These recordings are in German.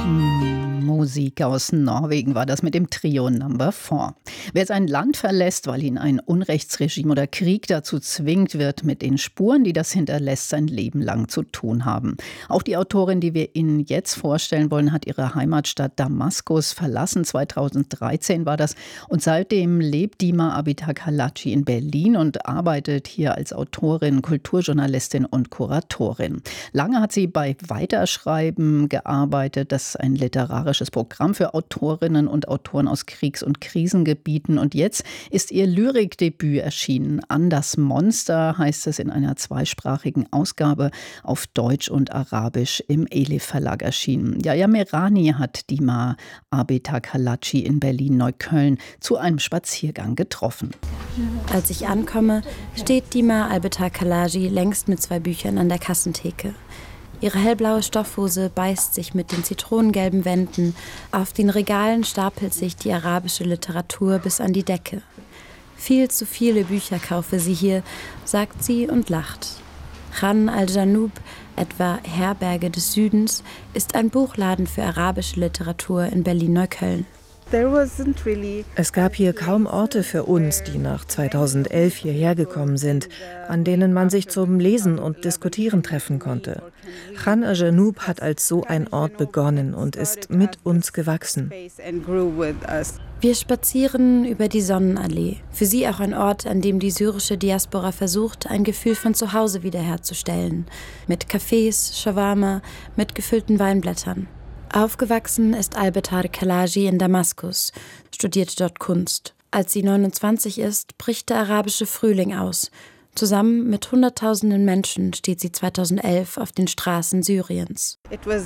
Musik aus Norwegen war das mit dem Trio Number 4. Wer sein Land verlässt, weil ihn ein Unrechtsregime oder Krieg dazu zwingt, wird mit den Spuren, die das hinterlässt, sein Leben lang zu tun haben. Auch die Autorin, die wir Ihnen jetzt vorstellen wollen, hat ihre Heimatstadt Damaskus verlassen. 2013 war das. Und seitdem lebt Dima Abitag-Halaci in Berlin und arbeitet hier als Autorin, Kulturjournalistin und Kuratorin. Lange hat sie bei Weiterschreiben gearbeitet. Das ist ein literarisches Programm für Autorinnen und Autoren aus Kriegs- und Krisengebieten. Und jetzt ist ihr Lyrikdebüt erschienen. An das Monster heißt es in einer zweisprachigen Ausgabe auf Deutsch und Arabisch im Elif Verlag erschienen. Yahya Merani hat Dima Abitag-Halaci in Berlin-Neukölln zu einem Spaziergang getroffen. Als ich ankomme, steht Dima Abitag-Halaci längst mit 2 Büchern an der Kassentheke. Ihre hellblaue Stoffhose beißt sich mit den zitronengelben Wänden. Auf den Regalen stapelt sich die arabische Literatur bis an die Decke. Viel zu viele Bücher kaufe sie hier, sagt sie und lacht. Khan al-Janoub, etwa Herberge des Südens, ist ein Buchladen für arabische Literatur in Berlin-Neukölln. Es gab hier kaum Orte für uns, die nach 2011 hierher gekommen sind, an denen man sich zum Lesen und Diskutieren treffen konnte. Khan al-Janoub hat als so ein Ort begonnen und ist mit uns gewachsen. Wir spazieren über die Sonnenallee. Für sie auch ein Ort, an dem die syrische Diaspora versucht, ein Gefühl von Zuhause wiederherzustellen. Mit Cafés, Shawarma, mit gefüllten Weinblättern. Aufgewachsen ist Abitag-Halaci in Damaskus, studiert dort Kunst. Als sie 29 ist, bricht der arabische Frühling aus. Zusammen mit Hunderttausenden Menschen steht sie 2011 auf den Straßen Syriens. Es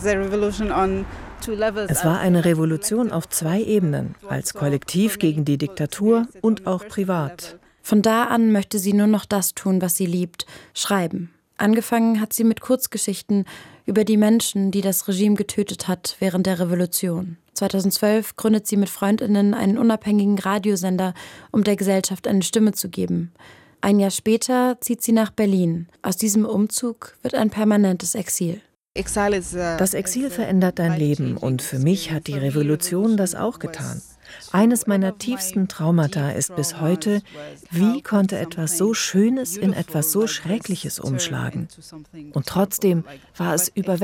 war eine Revolution auf 2 Ebenen, als Kollektiv gegen die Diktatur und auch privat. Von da an möchte sie nur noch das tun, was sie liebt, schreiben. Angefangen hat sie mit Kurzgeschichten über die Menschen, die das Regime getötet hat während der Revolution. 2012 gründet sie mit Freundinnen einen unabhängigen Radiosender, um der Gesellschaft eine Stimme zu geben. Ein Jahr später zieht sie nach Berlin. Aus diesem Umzug wird ein permanentes Exil. Das Exil verändert dein Leben und für mich hat die Revolution das auch getan. Eines meiner tiefsten Traumata ist bis heute, wie konnte etwas so Schönes in etwas so Schreckliches umschlagen? Und trotzdem war es überwältigend.